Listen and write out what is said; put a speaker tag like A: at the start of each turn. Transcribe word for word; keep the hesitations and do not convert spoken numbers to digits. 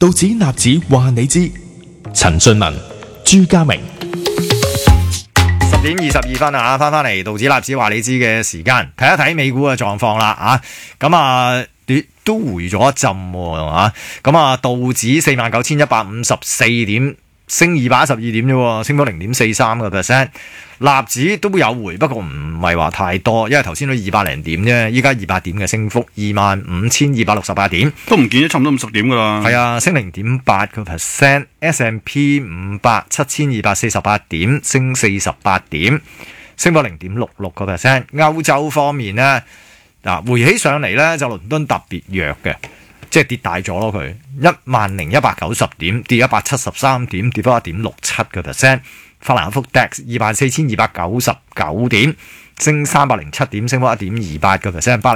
A: 道指納指話你知，陳俊文、朱家明。
B: 十點二十二分啊，翻翻嚟道指納指話你知嘅時間，睇一睇美股嘅狀況啦啊，咁啊都回咗一陣喎啊，咁啊道指四萬九千一百五十四點。升二百一十二點啫，升咗零點四三個 percent。納指都有回，不過唔係話太多，因為頭先都二百零點啫，依家二百點嘅升幅，二萬五千二百六十八點，
C: 都唔見咗差唔多五十點噶啦。
B: 係啊，升零點八個 percent。S and P 五百七千二百四十八點，升四十八點，升咗零點六六個 percent。歐洲方面呢，嗱回起上嚟呢，就倫敦特別弱嘅。即係跌大咗咯，佢一萬零一百九十點，跌一百七十三點，跌咗一點六七個 percent。法蘭克福 D A X 二萬四千二百九十九點，升三百零七點，升咗一點二八個 percent。巴